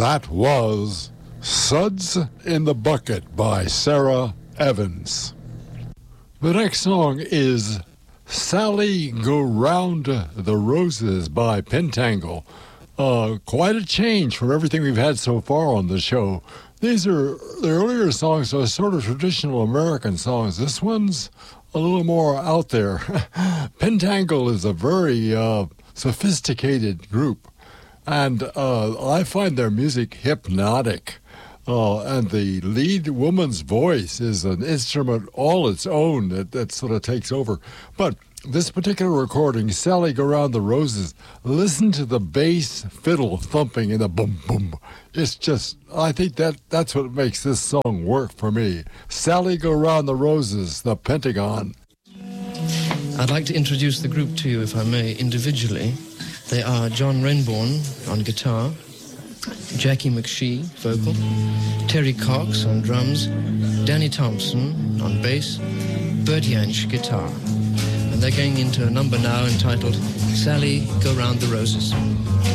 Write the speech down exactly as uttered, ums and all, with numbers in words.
That was Suds in the Bucket by Sarah Evans. The next song is Sally Go Round the Roses by Pentangle. Uh, quite a change from everything we've had so far on the show. These are, the earlier songs are sort of traditional American songs. This one's a little more out there. Pentangle is a very uh, sophisticated group, and uh, I find their music hypnotic. Uh, and the lead woman's voice is an instrument all its own that, that sort of takes over. But this particular recording, Sally Go Round the Roses, listen to the bass fiddle thumping and the boom, boom. It's just, I think that that's what makes this song work for me. Sally Go Round the Roses, the Pentagon. I'd like to introduce the group to you, if I may, individually. They are John Renbourn on guitar, Jackie McShee, vocal, Terry Cox on drums, Danny Thompson on bass, Bert Jansch, guitar. And they're going into a number now entitled Sally Go Round the Roses.